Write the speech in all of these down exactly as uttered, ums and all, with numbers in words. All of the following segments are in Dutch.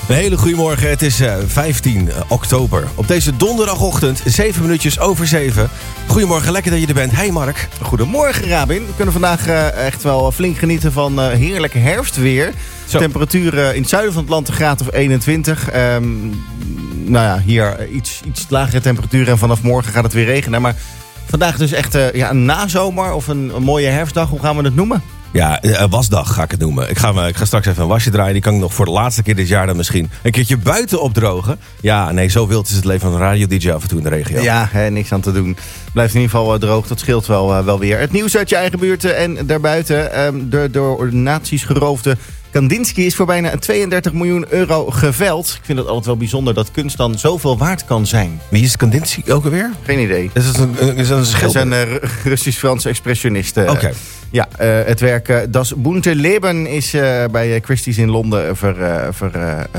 Een hele goede morgen. Het is uh, vijftien oktober. Op deze donderdagochtend, zeven minuutjes over zeven. Goedemorgen, lekker dat je er bent. Hey Mark. Goedemorgen Rabin. We kunnen vandaag uh, echt wel flink genieten van uh, heerlijk herfstweer. Zo. Temperatuur uh, in het zuiden van het land een graad of eenentwintig. Um, nou ja, hier uh, iets, iets lagere temperatuur en vanaf morgen gaat het weer regenen. Maar vandaag dus echt uh, ja, een nazomer of een, een mooie herfstdag. Hoe gaan we het noemen? Ja, een wasdag ga ik het noemen. Ik ga, ik ga straks even een wasje draaien. Die kan ik nog voor de laatste keer dit jaar dan misschien een keertje buiten opdrogen. Ja, nee, zo wild is het leven van een radio-D J af en toe in de regio. Ja, hè, niks aan te doen. Blijft in ieder geval uh, droog, dat scheelt wel, uh, wel weer. Het nieuws uit je eigen buurt en daarbuiten. Um, de door nazi's geroofde Kandinsky is voor bijna tweeëndertig miljoen euro geveld. Ik vind het altijd wel bijzonder dat kunst dan zoveel waard kan zijn. Wie is Kandinsky ook alweer? Geen idee. Is dat een, is dat een schilder? Dat is een uh, Russisch-Franse expressionist. Uh, Oké. Okay. Ja, uh, het werk uh, Das bunte Leben is uh, bij Christie's in Londen ver, uh, ver, uh, uh,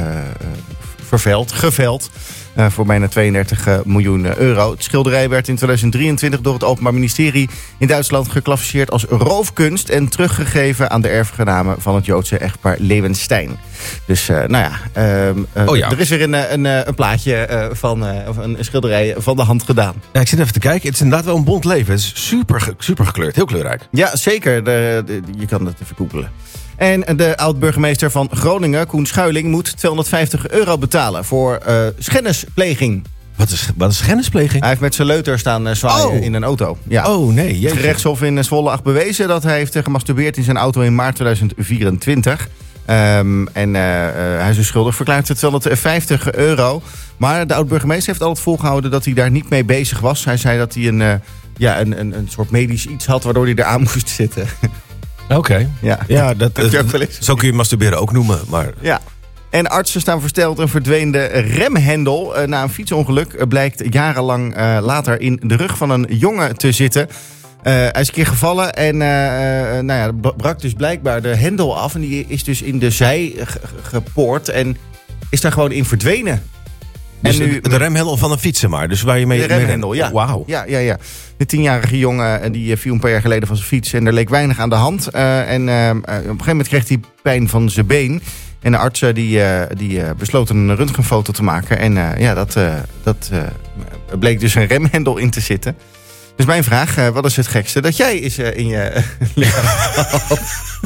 verveld, geveld. Uh, voor bijna tweeëndertig miljoen euro. Het schilderij werd in tweeduizend drieëntwintig door het Openbaar Ministerie in Duitsland geclassificeerd als roofkunst en teruggegeven aan de erfgenamen van het Joodse echtpaar Leeuwenstein. Dus uh, nou ja, uh, uh, oh ja, er is weer een, een, een plaatje uh, van uh, een schilderij van de hand gedaan. Ja, ik zit even te kijken. Het is inderdaad wel een bont leven. Het is super, super gekleurd, heel kleurrijk. Ja, zeker. De, de, je kan het even googelen. En de oud-burgemeester van Groningen, Koen Schuiling, moet tweehonderdvijftig euro betalen voor uh, schennispleging. Wat is, wat is schennispleging? Hij heeft met zijn leuter staan uh, zwaaien oh. in een auto. Ja. Oh nee, jeetje. Het gerechtshof in Zwolle acht bewezen dat hij heeft uh, gemasturbeerd in zijn auto in maart tweeduizend vierentwintig. Um, en uh, uh, hij is dus schuldig verklaard tweehonderdvijftig euro. Maar de oud-burgemeester heeft altijd volgehouden dat hij daar niet mee bezig was. Hij zei dat hij een, uh, ja, een, een, een soort medisch iets had waardoor hij eraan moest zitten. Oké. Okay. Ja, ja dat, dat, zo kun je masturberen ook noemen. Maar... Ja. En artsen staan versteld een verdwenen remhendel. Uh, na een fietsongeluk uh, blijkt jarenlang uh, later in de rug van een jongen te zitten. Uh, hij is een keer gevallen en uh, uh, nou ja, brak dus blijkbaar de hendel af. En die is dus in de zij ge- gepoord en is daar gewoon in verdwenen. Dus en nu, de, de remhendel van een fietsen maar. Dus waar je mee... De remhendel, ja. Wauw. Ja, ja, ja. De tienjarige jongen die viel een paar jaar geleden van zijn fiets. En er leek weinig aan de hand. Uh, en uh, op een gegeven moment kreeg hij pijn van zijn been. En de artsen die, uh, die uh, besloten een röntgenfoto te maken. En uh, ja, dat, uh, dat uh, bleek dus een remhendel in te zitten. Dus mijn vraag, uh, wat is het gekste dat jij is uh, in je uh, lichaam had?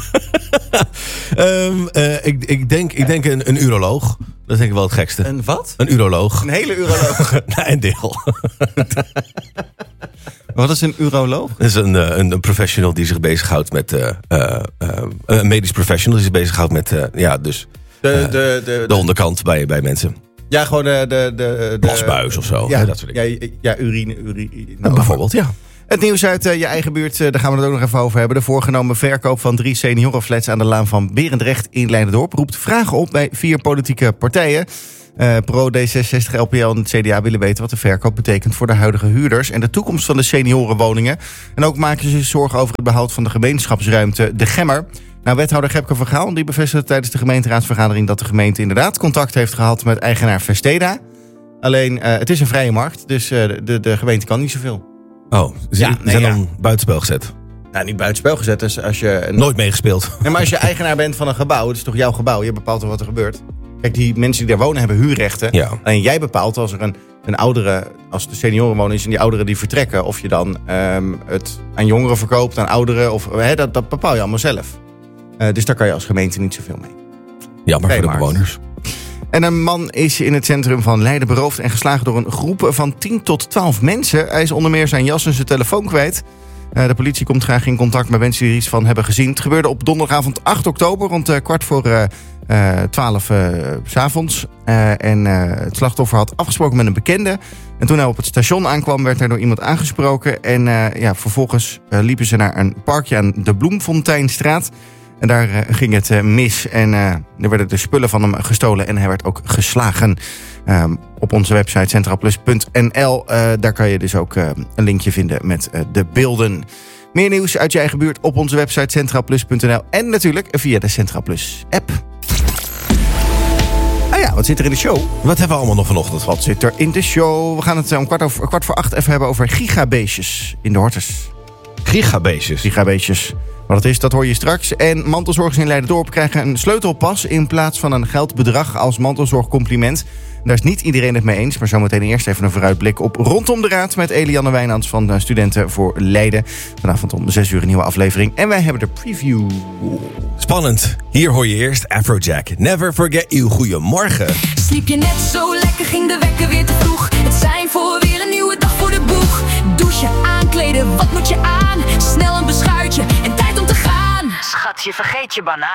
um, uh, ik, ik denk, ik denk een, een uroloog. Dat is denk ik wel het gekste. Een wat? Een uroloog. Een hele uroloog? Nee, een deel. Wat is een uroloog? Dat is een, een, een professional die zich bezighoudt met... Uh, uh, uh, een medisch professional die zich bezighoudt met... Uh, ja, dus de, uh, de, de, de, de onderkant bij, bij mensen. Ja, gewoon de... de, de, de Plasbuis of zo. Ja, ja, dat soort dingen. Ja, ja urine. urine nou, bijvoorbeeld, ja. Het nieuws uit uh, je eigen buurt, uh, daar gaan we het ook nog even over hebben. De voorgenomen verkoop van drie seniorenflats aan de laan van Berendrecht in Leiderdorp roept vragen op bij vier politieke partijen. Uh, Pro, D zesenzestig, L P L en het C D A willen weten wat de verkoop betekent voor de huidige huurders en de toekomst van de seniorenwoningen. En ook maken ze zich zorgen over het behoud van de gemeenschapsruimte De Gemmer. Nou, wethouder Gepke van Gaal die bevestigde tijdens de gemeenteraadsvergadering dat de gemeente inderdaad contact heeft gehad met eigenaar Vesteda. Alleen, uh, het is een vrije markt, dus uh, de, de gemeente kan niet zoveel. Oh, ze ja, nee, zijn ja. dan buitenspel gezet? Nou, niet buitenspel gezet. Dus als je een... Nooit meegespeeld. Nee, maar als je eigenaar bent van een gebouw, het is toch jouw gebouw, je bepaalt toch wat er gebeurt. Kijk, die mensen die daar wonen hebben huurrechten. Ja. En jij bepaalt als er een, een oudere, als de seniorenwoning is en die ouderen die vertrekken, of je dan um, het aan jongeren verkoopt, aan ouderen, of hè, dat, dat bepaal je allemaal zelf. Uh, dus daar kan je als gemeente niet zoveel mee. Jammer voor de bewoners. En een man is in het centrum van Leiden beroofd en geslagen door een groep van tien tot twaalf mensen. Hij is onder meer zijn jas en zijn telefoon kwijt. Uh, de politie komt graag in contact met mensen die er iets van hebben gezien. Het gebeurde op donderdagavond acht oktober rond uh, kwart voor uh, uh, twaalf uh, 's avonds. Uh, en uh, het slachtoffer had afgesproken met een bekende. En toen hij op het station aankwam werd hij door iemand aangesproken. En uh, ja, vervolgens uh, liepen ze naar een parkje aan de Bloemfonteinstraat. En daar uh, ging het uh, mis en uh, er werden de spullen van hem gestolen en hij werd ook geslagen. Um, op onze website centraplus punt n l, uh, daar kan je dus ook uh, een linkje vinden met uh, de beelden. Meer nieuws uit je eigen buurt op onze website centraplus punt n l en natuurlijk via de Centraplus app. Ah ja, wat zit er in de show? Wat hebben we allemaal nog vanochtend? Wat zit er in de show? We gaan het om kwart, over, kwart voor acht even hebben over gigabeestjes in de hortus. Gigabeestjes? Gigabeestjes. Wat dat is, dat hoor je straks. En mantelzorgers in Leiderdorp krijgen een sleutelpas in plaats van een geldbedrag als mantelzorgcompliment. Daar is niet iedereen het mee eens, maar zometeen eerst even een vooruitblik op Rondom de Raad met Elianne Wijnands van Studenten voor Leiden. Vanavond om zes uur een nieuwe aflevering. En wij hebben de preview. Spannend. Hier hoor je eerst Afrojack. Never forget you. Goedemorgen. Sliep je net zo lekker, ging de wekker weer te vroeg. Het zijn voor weer een nieuwe dag voor de boeg. Douche, aankleden, wat moet je aan? Snel een beschuitje en tijd om te gaan. Schat, je vergeet je banaan.